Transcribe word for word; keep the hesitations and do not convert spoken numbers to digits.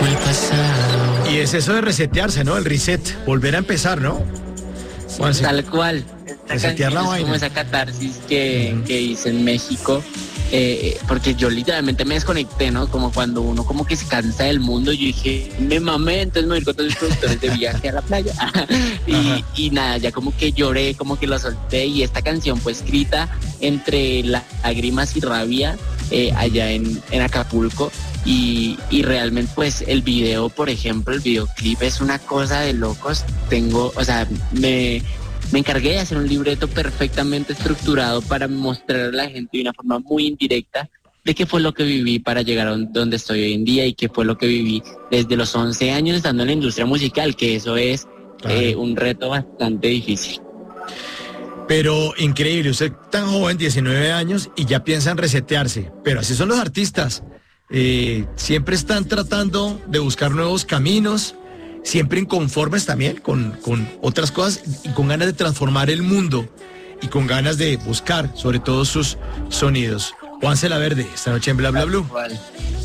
el pasado. Y es eso de resetearse, ¿no? El reset, volver a empezar, ¿no? Juanse. Tal cual. Esta Resetear la canción es vaina. como esa catarsis que, Ujú. que hice en México, eh, porque yo literalmente me desconecté, ¿no? Como cuando uno como que se cansa del mundo, yo dije, me mamé, entonces me voy con todos los productores de viaje a la playa. y, y nada, ya como que lloré, como que lo solté, y esta canción fue escrita entre lágrimas y rabia eh, allá en, en Acapulco. Y, y realmente pues el video, por ejemplo, el videoclip es una cosa de locos. Tengo, o sea, me, me encargué de hacer un libreto perfectamente estructurado para mostrar a la gente de una forma muy indirecta de qué fue lo que viví para llegar a donde estoy hoy en día y qué fue lo que viví desde los once años estando en la industria musical, que eso es Claro. eh, un reto bastante difícil. Pero increíble, usted tan joven, diecinueve años, y ya piensa en resetearse. Pero así son los artistas. Eh, siempre están tratando de buscar nuevos caminos, siempre inconformes también con, con otras cosas y con ganas de transformar el mundo y con ganas de buscar sobre todo sus sonidos. Juanse La Verde, esta noche en Bla Bla Blue. Tal cual.